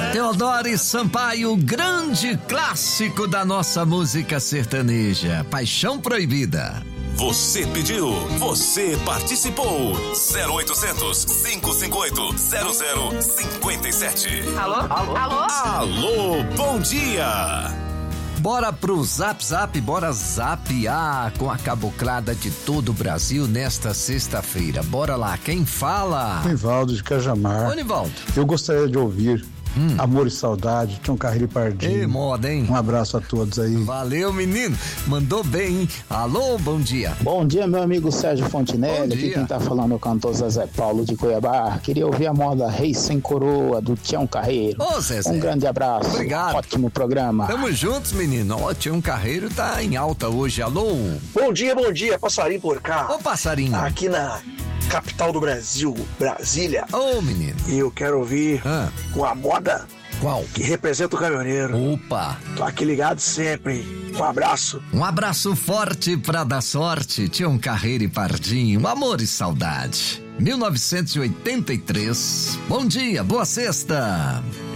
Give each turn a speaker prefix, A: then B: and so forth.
A: Teodoro Sampaio, grande clássico da nossa música sertaneja, Paixão Proibida.
B: Você pediu, você participou. 0800 558 0057.
C: Alô?
B: Alô, bom dia.
A: Bora pro Zap, bora zapear com a caboclada de todo o Brasil nesta sexta-feira. Bora lá, quem fala?
D: Nivaldo de Cajamar.
A: Ô, Nivaldo.
D: Eu gostaria de ouvir Amor e Saudade, Tião Carreiro e Pardinho.
A: Ei, moda, hein?
D: Um abraço a todos aí.
A: Valeu, menino. Mandou bem, hein? Alô, bom dia.
E: Bom dia, meu amigo Sérgio Fontinelli.
A: Bom
E: Aqui
A: dia.
E: quem tá falando é o cantor Zezé Paulo de Cuiabá. Queria ouvir a moda Rei Sem Coroa, do Tião Carreiro.
A: Ô, Zezé.
E: Um grande abraço.
A: Obrigado.
E: Ótimo programa.
A: Tamo juntos, menino. Ó, Tião Carreiro tá em alta hoje. Alô?
F: Bom dia, passarinho por cá.
A: Ô, passarinho.
F: Aqui na capital do Brasil, Brasília.
A: Ô, menino.
F: E eu quero ouvir uma moda
A: Qual?
F: que representa o caminhoneiro.
A: Opa.
F: Tô aqui ligado sempre. Um abraço.
A: Um abraço forte pra dar sorte. Tião Carreiro e Pardinho, Amor e Saudade. 1983. Bom dia, boa sexta.